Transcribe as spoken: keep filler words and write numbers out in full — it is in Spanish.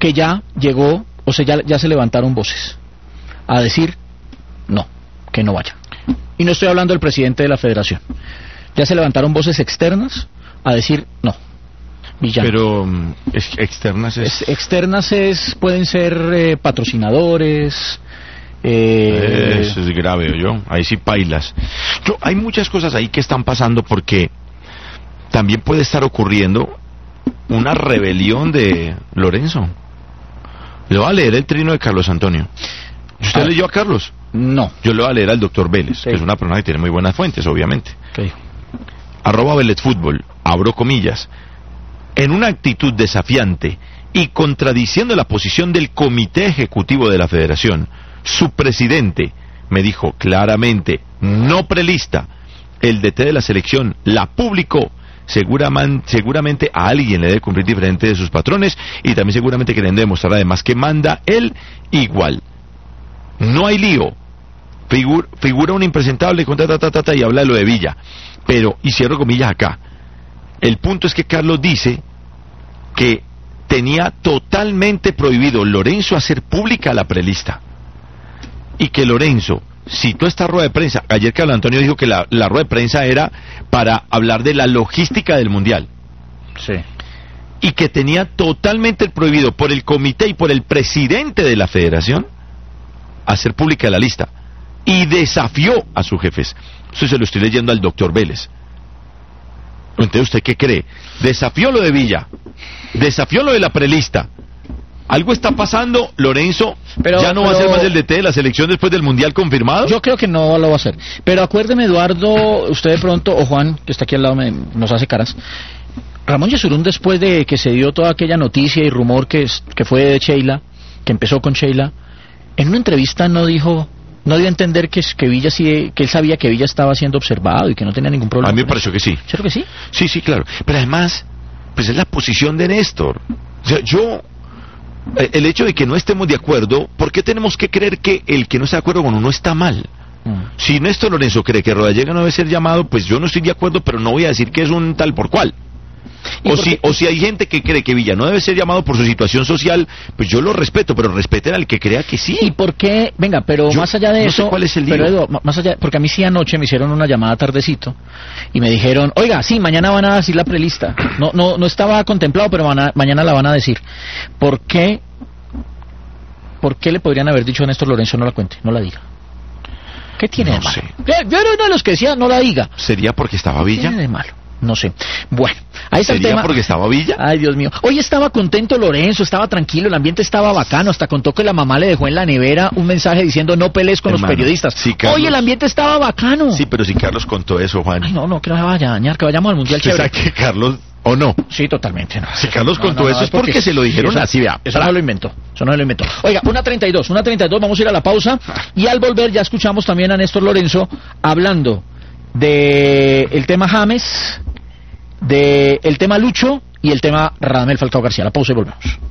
que ya llegó, o sea, ya, ya se levantaron voces a decir no, que no vaya. Y no estoy hablando del presidente de la federación. Ya se levantaron voces externas a decir no. Villano. Pero es, externas es... es... Externas es, pueden ser eh, patrocinadores... Eh... Eso es grave, yo. Ahí sí pailas. Yo, hay muchas cosas ahí que están pasando porque también puede estar ocurriendo una rebelión de Lorenzo. Le voy a leer el trino de Carlos Antonio. ¿Usted leyó a Carlos? No. Yo le voy a leer al doctor Vélez, sí, que es una persona que tiene muy buenas fuentes, obviamente. Okay. Arroba Vélez Fútbol, abro comillas. En una actitud desafiante y contradiciendo la posición del comité ejecutivo de la federación, su presidente me dijo claramente, no prelista, el D T de la selección la publicó, seguramente, seguramente a alguien le debe cumplir diferente de sus patrones y también seguramente queriendo demostrar además que manda él igual. No hay lío, Figur, figura un impresentable con ta, ta, ta, ta, ta, y habla de lo de Villa, pero, y cierro comillas acá, el punto es que Carlos dice que tenía totalmente prohibido Lorenzo hacer pública la prelista. Y que Lorenzo citó esta rueda de prensa. Ayer Carlos Antonio dijo que la, la rueda de prensa era para hablar de la logística del Mundial. Sí. Y que tenía totalmente prohibido por el comité y por el presidente de la federación hacer pública la lista. Y desafió a sus jefes. Eso se lo estoy leyendo al doctor Vélez. Entonces, ¿usted qué cree? Desafió lo de Villa, desafió lo de la prelista. ¿Algo está pasando? Lorenzo pero, ya no pero, va a ser más el D T de la selección después del Mundial confirmado. Yo creo que no lo va a hacer. Pero acuérdeme, Eduardo, usted de pronto, o Juan, que está aquí al lado, me, nos hace caras. Ramón Yesurún, después de que se dio toda aquella noticia y rumor que, que fue de Sheila, que empezó con Sheila, en una entrevista no dijo... No dio a entender que, que Villa sí, que él sabía que Villa estaba siendo observado y que no tenía ningún problema. A mí me pareció que sí. ¿Cierto que sí? Sí, sí, claro. Pero además, pues es la posición de Néstor. O sea, yo, el hecho de que no estemos de acuerdo, ¿por qué tenemos que creer que el que no está de acuerdo con uno está mal? Mm. Si Néstor Lorenzo cree que Rodallega no debe ser llamado, pues yo no estoy de acuerdo, pero no voy a decir que es un tal por cual. O si, o si hay gente que cree que Villa no debe ser llamado por su situación social, pues yo lo respeto, pero respeten al que crea que sí. ¿Y por qué? Venga, pero yo más allá de no eso... sé cuál es el lío. Pero Edu, más allá, porque a mí sí anoche me hicieron una llamada tardecito y me dijeron, oiga, sí, mañana van a decir la prelista. No, no, no estaba contemplado, pero van a, mañana la van a decir. ¿Por qué? ¿Por qué le podrían haber dicho a Néstor Lorenzo no la cuente, no la diga? ¿Qué tiene no de malo? Sé. Yo era uno de los que decía no la diga. ¿Sería porque estaba Villa? ¿Qué tiene de malo? No sé. Bueno, ahí está el ¿Sería tema. porque estaba Villa? Ay, Dios mío. Hoy estaba contento Lorenzo, estaba tranquilo, el ambiente estaba bacano, hasta contó que la mamá le dejó en la nevera un mensaje diciendo no pelees con Hermano, los periodistas. Sí, Carlos, hoy el ambiente estaba bacano. Sí, pero si Carlos contó eso, Juan. Ay, no, no, que no se vaya a dañar, que vayamos al Mundial chévere. ¿Usted sabe que Carlos o no? Sí, totalmente. No. Si Carlos no, contó no, no, eso es porque, porque se lo dijeron eso, así, vea. Eso no lo inventó, eso no lo inventó. Oiga, una treinta y dos, una treinta y dos, vamos a ir a la pausa y al volver ya escuchamos también a Néstor Lorenzo hablando de el tema James, de el tema Lucho y el tema Radamel Falcao García. La pausa y volvemos.